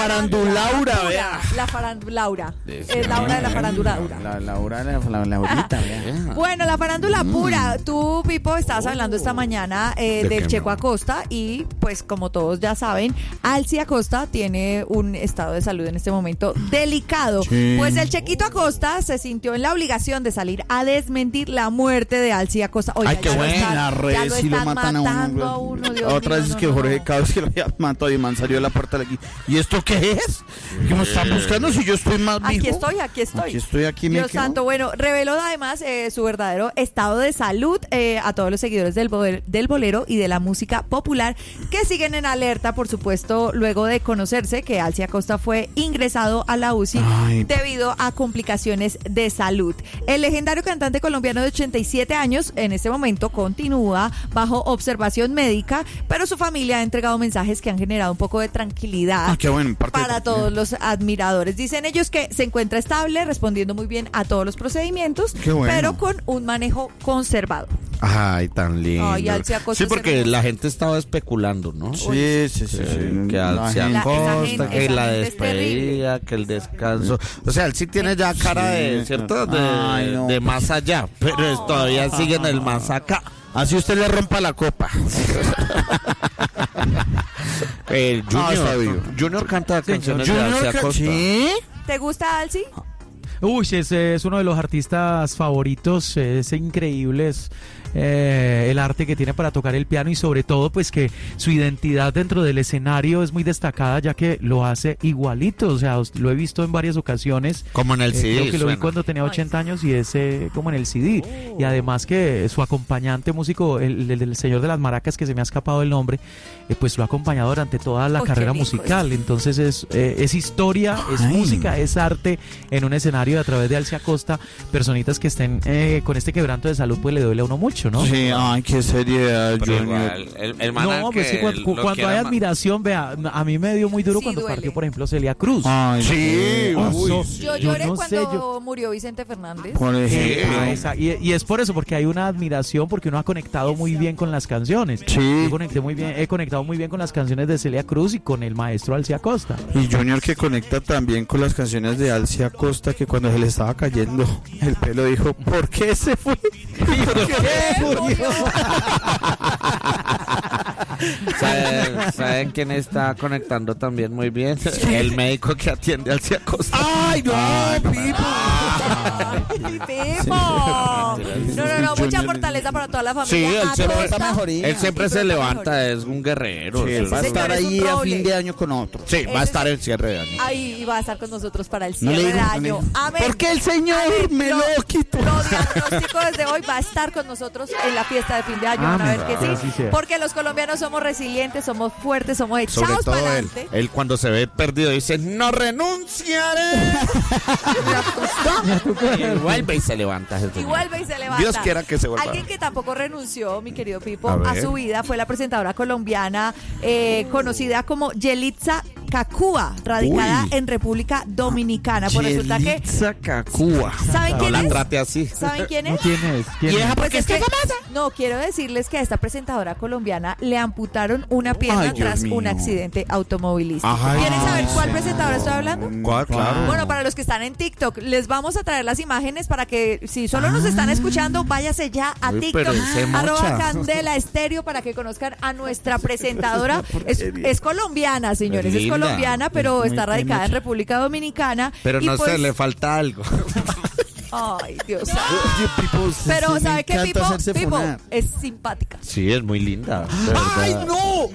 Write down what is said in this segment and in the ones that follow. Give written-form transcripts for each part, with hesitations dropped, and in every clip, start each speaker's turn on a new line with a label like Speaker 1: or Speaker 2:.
Speaker 1: farandulaura, vea.
Speaker 2: La farandulaura. Es la hora de la farandulaura.
Speaker 1: La hora de la Laurita, vea.
Speaker 2: Bueno, la farándula pura. Tú, Pipo, estabas hablando esta mañana del Checo Acosta y pues como todos ya saben, Alci Acosta tiene un estado de salud en este momento delicado.
Speaker 1: Sí.
Speaker 2: Pues el Chequito Acosta se sintió en la obligación de salir a desmentir la muerte de Alci Acosta. Oiga,
Speaker 1: Ay, qué
Speaker 2: ya
Speaker 1: bueno.
Speaker 2: están-
Speaker 1: Las
Speaker 2: ya
Speaker 1: redes
Speaker 2: lo
Speaker 1: sí lo
Speaker 2: están
Speaker 1: matan a
Speaker 2: matando a
Speaker 1: uno.
Speaker 2: uno, Dios
Speaker 1: Otra
Speaker 2: mío,
Speaker 1: vez
Speaker 2: no,
Speaker 1: que
Speaker 2: no,
Speaker 1: Jorge
Speaker 2: no.
Speaker 1: Caos que lo había matado y man salió de la puerta de aquí. ¿Y esto qué es? ¿Qué me están buscando si yo estoy más vivo?
Speaker 2: Aquí estoy.
Speaker 1: Aquí me
Speaker 2: Dios
Speaker 1: quedo.
Speaker 2: santo, bueno, reveló además su verdadero estado de salud a todos los seguidores del bolero y de la música popular que siguen en alerta, por supuesto, luego de conocerse que Alci Acosta fue ingresado a la UCI debido a complicaciones de salud. El legendario cantante colombiano de 87 años en este momento continúa bajo observación médica, pero su familia ha entregado mensajes que han generado un poco de tranquilidad
Speaker 1: Qué bueno, parte
Speaker 2: para
Speaker 1: de-
Speaker 2: todos los admiradores. Dicen ellos que se encuentra estable, respondiendo muy bien a todos los procedimientos,
Speaker 1: Qué bueno.
Speaker 2: pero con un manejo conservado.
Speaker 3: Ay, tan lindo.
Speaker 2: Ay, Alci Acosta
Speaker 3: Sí,
Speaker 2: es
Speaker 3: porque
Speaker 2: hermoso.
Speaker 3: la gente estaba especulando, ¿no?
Speaker 1: Sí.
Speaker 3: Que
Speaker 1: La
Speaker 3: Alci
Speaker 1: gente-
Speaker 3: Acosta, que
Speaker 2: esa
Speaker 3: la
Speaker 2: gente es
Speaker 3: despedida, que el descanso. O sea, él sí tiene ya cara de,
Speaker 1: Sí.
Speaker 3: ¿cierto?
Speaker 1: Ay, no.
Speaker 3: De más allá, pero todavía sigue en el más acá.
Speaker 1: Así usted le rompa la copa.
Speaker 3: Junior canta canciones de
Speaker 1: Junior
Speaker 3: Alci Acosta.
Speaker 1: ¿Sí?
Speaker 2: ¿Te gusta, Alci?
Speaker 4: Uy, ese es uno de los artistas favoritos, es increíble, es el arte que tiene para tocar el piano y sobre todo pues que su identidad dentro del escenario es muy destacada ya que lo hace igualito, o sea, lo he visto en varias ocasiones.
Speaker 3: Como en el CD.
Speaker 4: Creo que lo vi
Speaker 3: suena.
Speaker 4: cuando tenía 80 años y es como en el CD. Y además que su acompañante músico, el señor de las maracas, que se me ha escapado el nombre, pues lo ha acompañado durante toda la
Speaker 2: Uy,
Speaker 4: carrera
Speaker 2: qué lindo
Speaker 4: musical. Entonces es historia, es
Speaker 1: Ay.
Speaker 4: música, es arte en un escenario a través de Alci Acosta. Personitas que estén con este quebranto de salud, pues le duele a uno mucho, ¿no?
Speaker 1: Sí, ay, qué seriedad,
Speaker 3: Pero
Speaker 1: Junior.
Speaker 3: igual, el man
Speaker 4: No,
Speaker 3: al
Speaker 4: pues
Speaker 3: que
Speaker 4: sí, cuando
Speaker 3: lo
Speaker 4: hay
Speaker 3: quiera
Speaker 4: admiración, vea, a mí me dio muy duro
Speaker 2: Sí,
Speaker 4: cuando
Speaker 2: duele.
Speaker 4: partió, por ejemplo, Celia Cruz.
Speaker 1: Ay,
Speaker 3: Sí,
Speaker 1: uy,
Speaker 3: uy,
Speaker 1: sí.
Speaker 2: Yo
Speaker 4: Yo
Speaker 2: lloré
Speaker 4: no sé,
Speaker 2: cuando murió Vicente Fernández.
Speaker 1: Por ejemplo.
Speaker 4: Y es por eso, porque hay una admiración, porque uno ha conectado muy bien con las canciones.
Speaker 1: Sí.
Speaker 4: He conectado muy bien con las canciones de Celia Cruz y con el maestro Alci Acosta.
Speaker 1: Y Junior que conecta también con las canciones de Alci Acosta, que cuando se le estaba cayendo el pelo dijo, ¿por qué se fue? ¿Por qué murió?
Speaker 3: ¿Saben quién está conectando también muy bien? El médico que atiende al Alci Acosta.
Speaker 1: ¡Ay, no, Pipo!
Speaker 2: ¡Ay, Pipo! No, mucha fortaleza para toda la familia.
Speaker 3: Sí, él siempre,
Speaker 2: Acosta.
Speaker 3: él siempre se levanta, es un guerrero.
Speaker 1: Sí, él va a
Speaker 2: Ese
Speaker 1: estar
Speaker 2: señor es un
Speaker 1: ahí a
Speaker 2: roble.
Speaker 1: fin de año con otro.
Speaker 3: Sí, va a estar el cierre de año.
Speaker 2: Ahí va a estar con nosotros para el
Speaker 1: No
Speaker 2: cierre
Speaker 1: le
Speaker 2: de
Speaker 1: digo,
Speaker 2: año. Amén.
Speaker 1: Porque el Señor
Speaker 2: Amén.
Speaker 1: me lo quitó.
Speaker 2: Lo diagnostico desde hoy, va a estar con nosotros en la fiesta de fin de año. Van a ver que
Speaker 4: Amén.
Speaker 2: sí.
Speaker 4: Así sea.
Speaker 2: Porque los colombianos somos resilientes, somos fuertes, somos
Speaker 3: Sobre
Speaker 2: echados para
Speaker 3: todo él.
Speaker 2: adelante.
Speaker 3: Él cuando se ve perdido dice, no renunciaré. Y vuelve y se levanta.
Speaker 2: Y vuelve y se levanta.
Speaker 3: Dios quiera que se vuelva.
Speaker 2: Alguien que tampoco renunció, mi querido Pipo,
Speaker 3: A
Speaker 2: a
Speaker 3: ver.
Speaker 2: su vida fue la presentadora colombiana conocida como Yelitza Cacúa, radicada
Speaker 3: Uy.
Speaker 2: en República Dominicana. Pues resulta que,
Speaker 1: Yelitza Cacúa.
Speaker 2: ¿saben
Speaker 3: No
Speaker 2: quién
Speaker 3: la
Speaker 2: es?
Speaker 3: trate así.
Speaker 2: ¿Saben quién
Speaker 4: ¿No
Speaker 2: es?
Speaker 4: quién es? ¿Quién es?
Speaker 2: Pues es que, no, quiero decirles que a esta presentadora colombiana le amputaron una pierna
Speaker 1: Ay, Dios
Speaker 2: tras un
Speaker 1: mío.
Speaker 2: accidente automovilístico.
Speaker 3: Ay,
Speaker 2: ¿Quieren saber cuál
Speaker 1: sí.
Speaker 2: presentadora estoy hablando?
Speaker 3: ¿Cuál? Claro.
Speaker 2: Bueno, para los que están en TikTok, les vamos a traer las imágenes para que si solo nos están escuchando, váyase ya a
Speaker 3: Uy,
Speaker 2: TikTok,
Speaker 3: pero ese
Speaker 2: @Candela
Speaker 3: mocha.
Speaker 2: Estéreo, para que conozcan a nuestra presentadora. Es colombiana, señores, es
Speaker 3: Linda.
Speaker 2: colombiana, pero
Speaker 1: Es muy
Speaker 2: está radicada en
Speaker 1: penocha.
Speaker 2: República Dominicana.
Speaker 3: Pero
Speaker 2: y
Speaker 3: no
Speaker 2: pues-
Speaker 3: sé, le falta algo.
Speaker 2: Ay, Dios.
Speaker 1: Oye, Pipo, usted
Speaker 2: Pero,
Speaker 1: sí le
Speaker 2: ¿sabe qué,
Speaker 1: encanta
Speaker 2: Pipo?
Speaker 1: hacerse
Speaker 2: Pipo
Speaker 1: funar.
Speaker 2: es simpática.
Speaker 3: Sí, es muy linda.
Speaker 1: ¡Ay, no!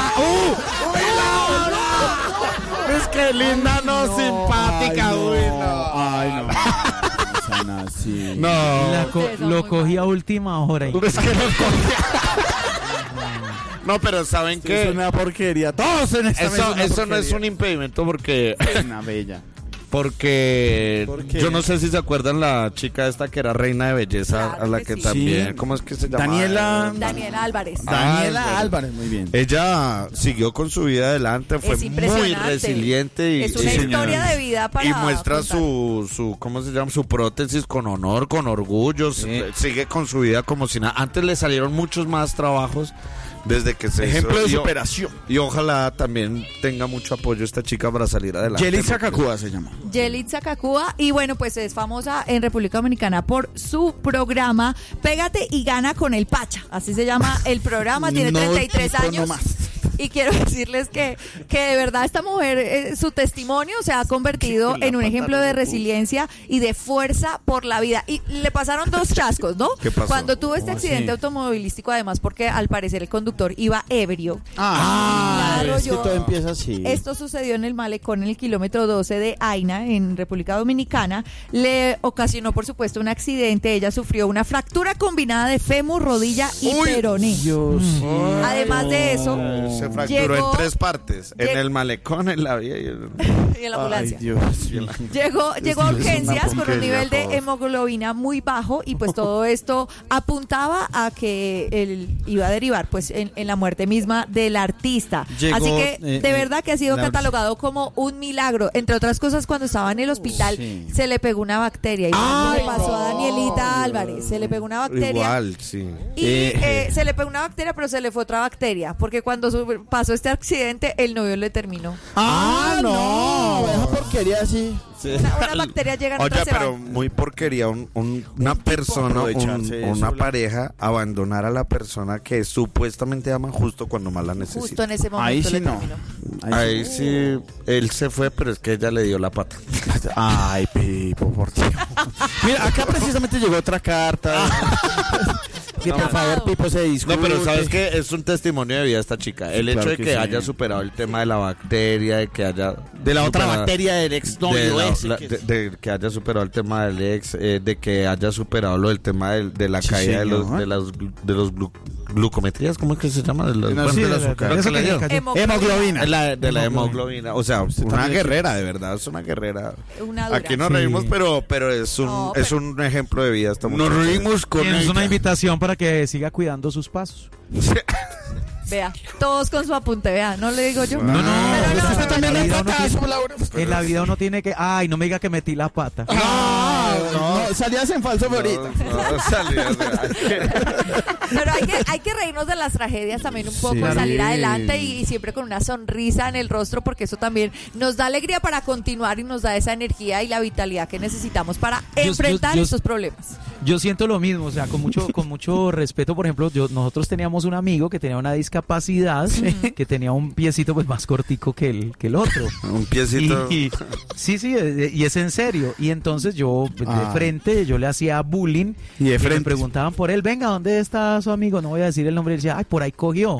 Speaker 3: Es que linda, no, simpática,
Speaker 1: Ay, no.
Speaker 3: uy, no.
Speaker 1: Ay, no. Sana, sí.
Speaker 3: No.
Speaker 2: Ustedes son
Speaker 4: Lo
Speaker 2: muy
Speaker 4: cogí a
Speaker 2: malos.
Speaker 4: última hora.
Speaker 3: Es que no cogía. No, pero ¿saben
Speaker 1: Eso
Speaker 3: qué?
Speaker 1: es una porquería. Todos en esta mesa
Speaker 3: Eso,
Speaker 1: son una
Speaker 3: eso no es
Speaker 1: porquería.
Speaker 3: un impedimento porque
Speaker 1: Una bella.
Speaker 3: porque
Speaker 1: ¿Por qué?
Speaker 3: yo no sé si se acuerdan la chica esta que era reina de belleza,
Speaker 2: Claro
Speaker 3: a la
Speaker 2: que
Speaker 3: que
Speaker 2: sí.
Speaker 3: también,
Speaker 1: Sí.
Speaker 3: ¿cómo es que se llama?
Speaker 2: Daniela Álvarez.
Speaker 1: Daniela
Speaker 3: bueno.
Speaker 1: Álvarez, muy bien.
Speaker 3: Ella siguió con su vida adelante, fue muy
Speaker 2: impresionante.
Speaker 3: resiliente y
Speaker 2: Es una
Speaker 3: sí, señora.
Speaker 2: historia de vida para
Speaker 3: y muestra
Speaker 2: contar.
Speaker 3: su ¿cómo se llama? Su prótesis con honor, con orgullo,
Speaker 1: Sí.
Speaker 3: sigue con su vida como si nada. Antes le salieron muchos más trabajos,
Speaker 5: desde que se
Speaker 1: Ejemplo
Speaker 5: hizo.
Speaker 1: de superación.
Speaker 5: Y ojalá también tenga mucho apoyo esta chica para salir adelante.
Speaker 1: Yelitza Kakua se llama.
Speaker 2: Yelitza Kakua, y bueno, pues es famosa en República Dominicana por su programa Pégate y Gana con el Pacha. Así se llama el programa, tiene
Speaker 1: No,
Speaker 2: 33
Speaker 1: tipo,
Speaker 2: años.
Speaker 1: no más.
Speaker 2: Y quiero decirles que de verdad esta mujer, su testimonio se ha convertido en un ejemplo de resiliencia y de fuerza por la vida. Y le pasaron dos chascos, ¿no?
Speaker 5: ¿Qué pasó?
Speaker 2: Cuando tuvo este
Speaker 1: ¿Cómo
Speaker 2: accidente
Speaker 1: así?
Speaker 2: automovilístico, además porque al parecer el conductor iba ebrio.
Speaker 1: Claro, es que
Speaker 2: yo-
Speaker 1: todo empieza así.
Speaker 2: Esto sucedió en el malecón en el kilómetro 12 de Aina, en República Dominicana. Le ocasionó, por supuesto, un accidente. Ella sufrió una fractura combinada de fémur, rodilla y peroné.
Speaker 1: Dios.
Speaker 2: Además de eso,
Speaker 5: Se fracturó
Speaker 2: llegó-
Speaker 5: en 3 partes. En
Speaker 2: lleg-
Speaker 5: el malecón, en la vía y en...
Speaker 2: y en la ambulancia.
Speaker 1: Ay, Dios.
Speaker 2: Llegó a
Speaker 5: Es una
Speaker 2: urgencias con un
Speaker 5: porquería
Speaker 2: nivel de
Speaker 5: todo.
Speaker 2: hemoglobina muy bajo y pues todo esto apuntaba a que él iba a derivar pues en la muerte misma del artista.
Speaker 1: Llegó,
Speaker 2: Así que de verdad que ha sido
Speaker 1: la-
Speaker 2: catalogado como un milagro. Entre otras cosas, cuando estaba en el hospital
Speaker 1: Sí.
Speaker 2: se le pegó una bacteria. Y
Speaker 1: Ay,
Speaker 2: le pasó a
Speaker 1: no.
Speaker 2: Danielita Álvarez. Se le pegó una bacteria.
Speaker 5: Igual, sí.
Speaker 2: Y se le pegó una bacteria, pero se le fue otra bacteria. Porque cuando pasó este accidente, el novio le terminó.
Speaker 1: Ah, no. Esa porquería así.
Speaker 2: Una bacteria llega en
Speaker 5: Oye,
Speaker 2: otra se
Speaker 5: pero
Speaker 2: va.
Speaker 5: muy porquería una persona,
Speaker 1: aprovecharse de
Speaker 5: una
Speaker 1: eso,
Speaker 5: pareja abandonar a la persona que supuestamente ama justo cuando más la necesita.
Speaker 2: Justo en ese momento
Speaker 1: Ahí sí
Speaker 2: le
Speaker 1: no.
Speaker 2: terminó.
Speaker 5: Ahí sí, él se fue, pero es que ella le dio la pata.
Speaker 1: Ay, Pipo, por Dios. Mira, acá precisamente llegó otra carta. Que por favor, Pipo se disculpe.
Speaker 5: No, pero ¿sabes qué? Es un testimonio de vida esta chica. El hecho
Speaker 1: Claro
Speaker 5: de
Speaker 1: que
Speaker 5: que
Speaker 1: sí.
Speaker 5: haya superado el tema de la bacteria, de que haya...
Speaker 1: De la otra
Speaker 5: superado-
Speaker 1: bacteria del
Speaker 5: de,
Speaker 1: exnovio ese.
Speaker 5: la-
Speaker 1: que-
Speaker 5: de que haya superado el tema del ex, de que haya superado lo del tema de la
Speaker 1: Sí,
Speaker 5: caída de los,
Speaker 1: señor.
Speaker 5: de los glucometrías, ¿cómo es que se llama? De los,
Speaker 1: No, sí,
Speaker 5: de
Speaker 1: del
Speaker 5: azúcar.
Speaker 1: azúcar.
Speaker 5: Lo que
Speaker 4: Eso
Speaker 5: le
Speaker 4: que
Speaker 5: dio.
Speaker 4: le cayó.
Speaker 1: Hemoglobina.
Speaker 5: De la hemoglobina. O sea, una
Speaker 1: también-
Speaker 5: guerrera, de verdad. Es una guerrera.
Speaker 2: Una dura.
Speaker 5: Aquí nos
Speaker 4: Sí.
Speaker 5: reímos, pero es un,
Speaker 2: No,
Speaker 5: es
Speaker 2: pero-
Speaker 5: un ejemplo de vida esta
Speaker 1: Nos
Speaker 5: muchacha.
Speaker 1: reímos con
Speaker 4: Tienes una
Speaker 1: ella.
Speaker 4: invitación para que siga cuidando sus pasos.
Speaker 2: Vea, todos con su apunte, vea, no le digo yo.
Speaker 4: No, no,
Speaker 2: Pero
Speaker 4: usted
Speaker 2: no,
Speaker 4: también
Speaker 2: no,
Speaker 4: le
Speaker 2: no,
Speaker 4: da
Speaker 2: no,
Speaker 4: fracaso,
Speaker 2: no.
Speaker 1: Laura.
Speaker 4: En la vida uno tiene que... Ay, no me diga que metí la pata.
Speaker 1: No, salías en falso ahorita.
Speaker 5: No, salías de-
Speaker 2: Pero hay que reírnos de las tragedias también un poco,
Speaker 1: Sí.
Speaker 2: y salir adelante y siempre con una sonrisa en el rostro, porque eso también nos da alegría para continuar y nos da esa energía y la vitalidad que necesitamos para enfrentar estos problemas.
Speaker 4: Yo siento lo mismo, o sea, con mucho respeto. Por ejemplo, nosotros teníamos un amigo que tenía una discapacidad, que tenía un piecito pues más cortico que el otro.
Speaker 5: Un piecito.
Speaker 4: Sí, y es en serio. Y entonces yo de frente, yo le hacía bullying
Speaker 1: Y de
Speaker 4: me
Speaker 1: frente.
Speaker 4: preguntaban por él, venga, ¿dónde está su amigo? No voy a decir el nombre. Él decía, ay, por ahí cogió.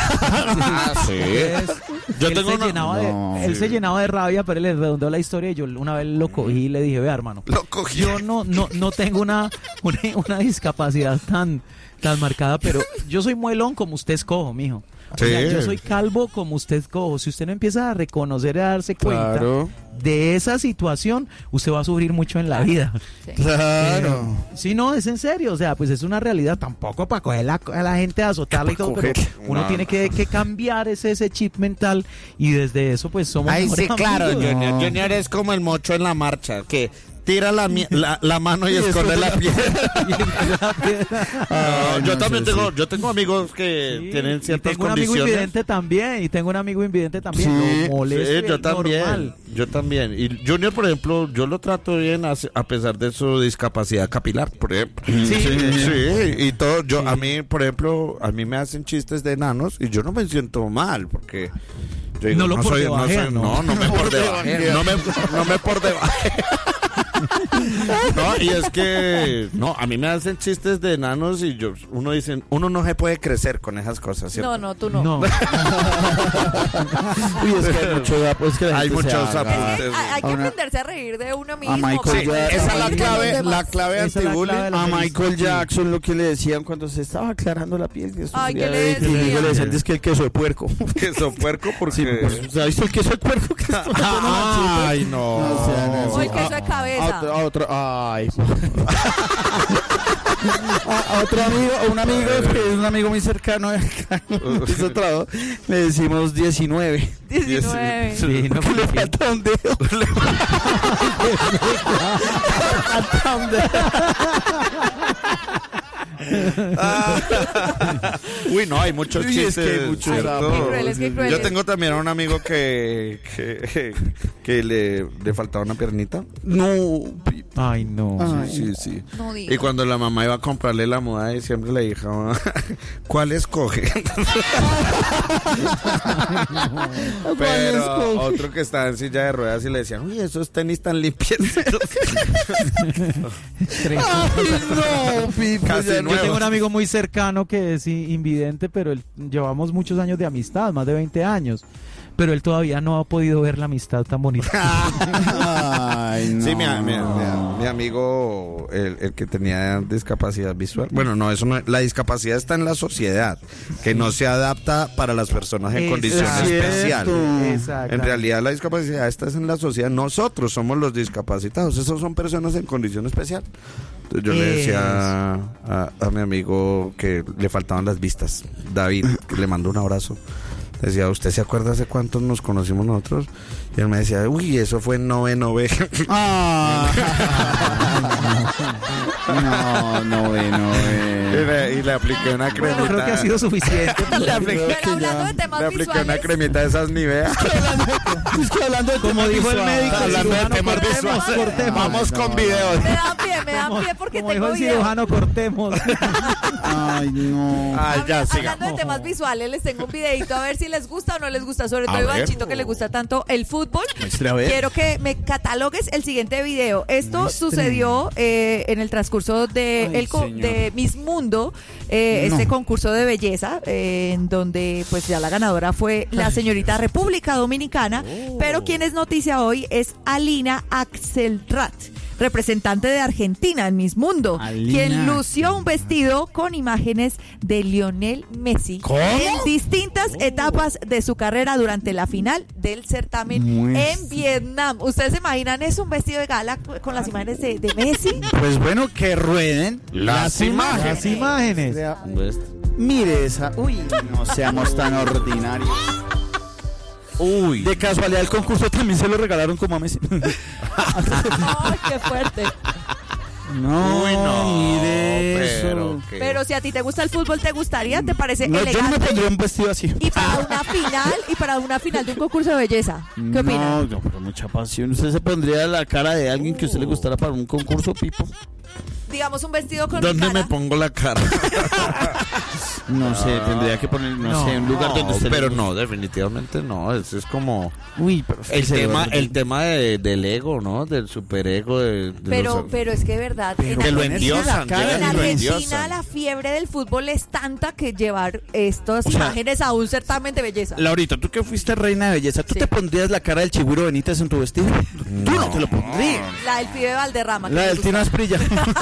Speaker 5: Sí.
Speaker 4: Entonces,
Speaker 5: Yo
Speaker 4: él
Speaker 5: tengo
Speaker 4: se
Speaker 5: una-
Speaker 4: llenaba
Speaker 1: No,
Speaker 4: de, él se llenaba de rabia, pero él le redondeó la historia y yo una vez lo cogí y le dije, vea, hermano,
Speaker 5: Lo cogí.
Speaker 4: yo no tengo una discapacidad tan marcada, pero yo soy muelón como usted es cojo, mijo. O sea,
Speaker 5: Sí.
Speaker 4: yo soy calvo como usted es cojo. Si usted no empieza a reconocer, a darse cuenta
Speaker 1: Claro.
Speaker 4: de esa situación, usted va a sufrir mucho en la vida.
Speaker 2: Sí.
Speaker 1: Claro.
Speaker 4: Sí, no, es en serio, o sea, pues es una realidad, tampoco para coger a la gente, a azotarla y todo, pero uno
Speaker 5: No,
Speaker 4: tiene
Speaker 5: no.
Speaker 4: que cambiar ese chip mental y desde eso pues somos
Speaker 5: Ay,
Speaker 4: mejores
Speaker 5: sí, claro,
Speaker 4: amigos.
Speaker 5: Junior.
Speaker 1: No.
Speaker 5: Junior es como el mocho en la marcha, que tira la mano y esconde la piedra.
Speaker 1: Ay,
Speaker 5: yo
Speaker 1: no,
Speaker 5: también
Speaker 1: sí,
Speaker 5: yo tengo amigos que
Speaker 4: Sí,
Speaker 5: tienen
Speaker 4: y
Speaker 5: ciertas
Speaker 4: tengo un amigo
Speaker 5: condiciones.
Speaker 4: invidente también,
Speaker 1: Sí,
Speaker 4: lo molesto
Speaker 5: Sí,
Speaker 4: y
Speaker 5: yo
Speaker 4: es
Speaker 5: también,
Speaker 4: normal.
Speaker 5: yo también. Y Junior, por ejemplo, yo lo trato bien a pesar de su discapacidad capilar, por ejemplo. Sí, y todo. A mí, por ejemplo, a mí me hacen chistes de enanos y yo no me siento mal porque yo digo,
Speaker 4: No lo por debajea,
Speaker 5: no me por debaje, no me por debaje. No, y es que a mí me hacen chistes de enanos y uno dice, uno no se puede crecer con esas cosas, ¿cierto?
Speaker 2: No, tú no.
Speaker 4: No,
Speaker 1: Uy, es que hay mucho pues que la
Speaker 5: Hay
Speaker 1: gente se
Speaker 5: muchos
Speaker 1: haga.
Speaker 5: apuntes.
Speaker 2: Hay que
Speaker 1: A una-
Speaker 2: aprenderse a reír de uno mismo.
Speaker 1: Michael
Speaker 2: para
Speaker 1: Jackson.
Speaker 2: poder
Speaker 5: Esa es
Speaker 2: reír de los
Speaker 5: la
Speaker 2: demás.
Speaker 5: clave
Speaker 4: Esa es la
Speaker 5: anti-bullying.
Speaker 4: clave de la
Speaker 1: A Michael
Speaker 4: felicidad.
Speaker 1: Jackson lo que le decían cuando se estaba aclarando la piel. Que
Speaker 2: Ay, ¿qué
Speaker 1: sufría
Speaker 2: le
Speaker 1: de vitiligo,
Speaker 2: decían?
Speaker 1: le decían, es que el queso de puerco.
Speaker 5: Queso puerco porque...
Speaker 1: Sí, pues, ¿has visto el queso de puerco? Que está
Speaker 5: Ay, no.
Speaker 1: No sean
Speaker 2: O el
Speaker 1: así.
Speaker 2: queso de cabeza.
Speaker 1: A otro, ay. a otro amigo, un amigo que es un amigo muy cercano hizo trabajo, le decimos 19.
Speaker 2: 19.
Speaker 4: sí, no,
Speaker 1: Que le falta un dedo. Le falta un dedo.
Speaker 5: Uy, no, hay muchos
Speaker 1: Uy, es
Speaker 5: chistes.
Speaker 1: que hay muchos
Speaker 5: ¿cierto?
Speaker 2: Qué crueles, qué crueles.
Speaker 5: Yo tengo también a un amigo que le faltaba una piernita.
Speaker 1: No.
Speaker 4: Ay, no.
Speaker 5: Sí.
Speaker 2: No diga.
Speaker 5: Y cuando la mamá iba a comprarle la muda, y siempre le dijo, ¿cuál escoge? Pero otro que estaba en silla de ruedas y le decían, uy, esos tenis tan limpios.
Speaker 1: No, Pipo.
Speaker 5: Casi
Speaker 4: Yo
Speaker 5: nuevos.
Speaker 4: tengo un amigo muy cercano que es invidente, pero llevamos muchos años de amistad, más de 20 años. Pero él todavía no ha podido ver la amistad tan bonita.
Speaker 1: Ay, no.
Speaker 5: Sí, mi amigo, el que tenía discapacidad visual. Bueno, no, eso no. La discapacidad está en la sociedad, que no se adapta para las personas en condición especial.
Speaker 4: Exacto.
Speaker 5: En realidad, la discapacidad está en la sociedad. Nosotros somos los discapacitados. Esos son personas en condición especial. Entonces yo le decía a mi amigo que le faltaban las vistas. David, que le mando un abrazo. Decía, ¿usted se acuerda hace cuántos nos conocimos nosotros? Y él me decía, uy, eso fue en noveno B. Y le apliqué una cremita.
Speaker 4: Bueno, creo que ha sido suficiente.
Speaker 2: Pero hablando de temas
Speaker 5: Le apliqué una
Speaker 2: visuales,
Speaker 5: cremita de esas Nivea.
Speaker 1: Es que hablando de
Speaker 4: Como dijo el médico,
Speaker 5: Hablando de
Speaker 4: cirujano,
Speaker 5: temas
Speaker 4: cortemos,
Speaker 5: visuales.
Speaker 4: cortemos.
Speaker 5: Vamos con videos.
Speaker 2: me dan pie porque
Speaker 4: Como dijo
Speaker 2: tengo
Speaker 4: el
Speaker 2: video.
Speaker 4: cirujano, cortemos.
Speaker 1: Ay, no.
Speaker 5: Ay, ya,
Speaker 2: Hablando
Speaker 5: sigamos.
Speaker 2: de temas visuales, les tengo un videito a ver si les gusta o no les gusta, sobre todo
Speaker 5: A
Speaker 2: a
Speaker 5: ver.
Speaker 2: Ivanchito que le gusta tanto el fútbol.
Speaker 1: Muestre, a ver.
Speaker 2: Quiero que me catalogues el siguiente video. Esto sucedió en el transcurso de,
Speaker 1: Ay, señor.
Speaker 2: de Miss Mundo, este concurso de belleza, en donde pues ya la ganadora fue la señorita República Dominicana, pero quien es noticia hoy es Alina Axelrad, representante de Argentina en Miss Mundo,
Speaker 1: Alina.
Speaker 2: quien lució un vestido con imágenes de Lionel Messi en distintas etapas de su carrera durante la final del certamen en Vietnam. ¿Ustedes se imaginan eso? Un vestido de gala con las imágenes de Messi.
Speaker 1: Pues bueno, que rueden
Speaker 5: Las imágenes.
Speaker 4: Las imágenes.
Speaker 1: Mire esa. Uy, no seamos tan ordinarios.
Speaker 5: Uy.
Speaker 1: De casualidad el concurso también se lo regalaron como a Messi.
Speaker 2: ¡Ay, qué fuerte!
Speaker 1: No,
Speaker 5: Uy, no.
Speaker 1: mire
Speaker 5: Pero,
Speaker 1: eso.
Speaker 5: ¿qué?
Speaker 2: Pero si a ti te gusta el fútbol, ¿te gustaría? ¿Te parece
Speaker 1: No, yo no me
Speaker 2: elegante?
Speaker 1: pondría un vestido así.
Speaker 2: Y para una final de un concurso de belleza. ¿Qué opinan?
Speaker 1: No, pero mucha pasión. ¿Usted se pondría la cara de alguien que a usted le gustara para un concurso, Pipo?
Speaker 2: Digamos un vestido con
Speaker 5: ¿Dónde
Speaker 2: mi
Speaker 5: me
Speaker 2: cara.
Speaker 5: pongo la cara?
Speaker 1: No sé, tendría que poner, no sé, un lugar donde usted...
Speaker 5: pero no, definitivamente no. Eso es como
Speaker 1: Uy, pero...
Speaker 5: el tema del ego, ¿no? Del superego.
Speaker 2: Pero es que de verdad, en
Speaker 5: que lo
Speaker 1: ponerse
Speaker 5: endiosan.
Speaker 1: la cara
Speaker 2: en
Speaker 5: llegan y lo
Speaker 2: Argentina
Speaker 5: endiosan.
Speaker 2: la fiebre del fútbol es tanta que llevar estas
Speaker 1: O sea,
Speaker 2: imágenes a un certamen de belleza.
Speaker 1: Laurita, tú que fuiste reina de belleza, ¿tú
Speaker 2: Sí.
Speaker 1: te pondrías la cara del Chigüiro Benítez en tu vestido? Tú no te lo pondrías.
Speaker 2: La del pibe Valderrama. que
Speaker 1: La
Speaker 2: me
Speaker 1: del
Speaker 2: gusta.
Speaker 1: Tino Asprilla.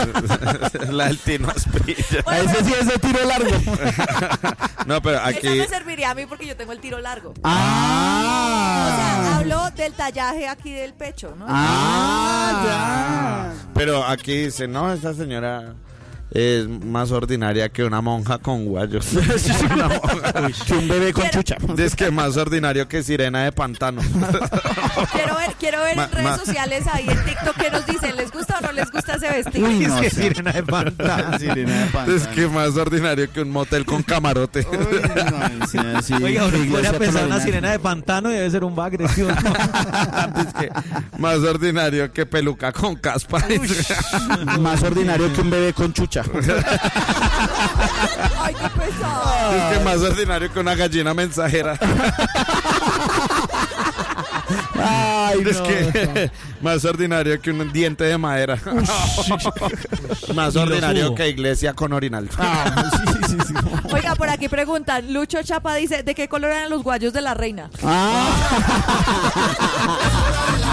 Speaker 5: La del Tino Asprilla.
Speaker 2: Bueno,
Speaker 1: Ese sí es de tiro largo.
Speaker 5: No, pero
Speaker 2: Esa
Speaker 5: aquí...
Speaker 2: me serviría a mí porque yo tengo el tiro largo. O sea,
Speaker 1: Ah.
Speaker 2: hablo del tallaje aquí del pecho, ¿no?
Speaker 1: Ah,
Speaker 5: Pero aquí dice, no, esta señora es más ordinaria que una monja con guayos. Una monja.
Speaker 1: Que un bebé con
Speaker 2: Quiero-
Speaker 1: chucha.
Speaker 5: Es que más ordinario que sirena de pantano.
Speaker 2: Quiero ver
Speaker 5: Ma-
Speaker 2: en redes
Speaker 5: ma-
Speaker 2: sociales ahí en TikTok que nos dicen, ¿les gusta o no les gusta ese vestido?
Speaker 1: Uy,
Speaker 4: Es
Speaker 1: no
Speaker 4: que
Speaker 1: sé.
Speaker 4: sirena de pantalla.
Speaker 1: Sirena de pantano.
Speaker 5: Es que más ordinario que un motel con camarote.
Speaker 1: Uy, no, sí, sí,
Speaker 4: Oiga, uno
Speaker 1: iglesia
Speaker 4: podría pensar una
Speaker 1: colonial.
Speaker 4: sirena de pantano y debe ser un bagre, ¿sí o no?
Speaker 5: Es que más ordinario que peluca con caspa.
Speaker 1: Más ordinario que un bebé con chucha.
Speaker 2: Ay, qué pesado.
Speaker 5: Es que más ordinario que una gallina mensajera.
Speaker 1: Ay,
Speaker 5: Es que más ordinario que un diente de madera. Más
Speaker 4: Y lo
Speaker 5: ordinario
Speaker 4: subo.
Speaker 5: que iglesia con orinal.
Speaker 1: sí.
Speaker 2: Oiga, por aquí preguntan, Lucho Chapa dice, ¿de qué color eran los guayos de la reina?
Speaker 1: Ah.